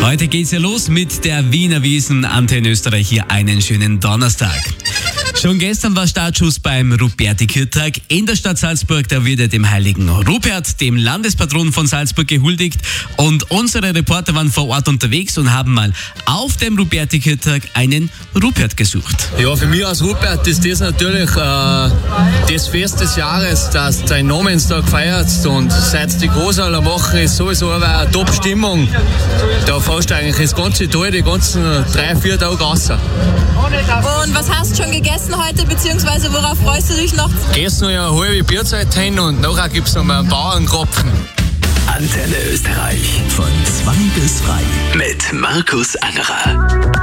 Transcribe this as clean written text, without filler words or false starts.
Heute geht's ja los mit der Wiener Wiesn. Antenne Österreich hier einen schönen Donnerstag. Schon gestern war Startschuss beim Ruperti-Kirchtag in der Stadt Salzburg. Da wird dem heiligen Rupert, dem Landespatron von Salzburg, gehuldigt. Und unsere Reporter waren vor Ort unterwegs und haben mal auf dem Ruperti-Kirchtag einen Rupert gesucht. Ja, für mich als Rupert ist das natürlich das Fest des Jahres, dass du deinen Namenstag feierst. Und seit die Großaler machen, ist sowieso eine Top-Stimmung. Da fährst du eigentlich das ganze Tal, die ganzen 3-4 Tage raus. Und was hast du schon gegessen heute, beziehungsweise worauf freust du dich noch? Gehst noch eine halbe Bierzeit hin und nachher gibt es noch mal einen Bauernkropfen. Antenne Österreich von 2 bis 3 mit Markus Angerer.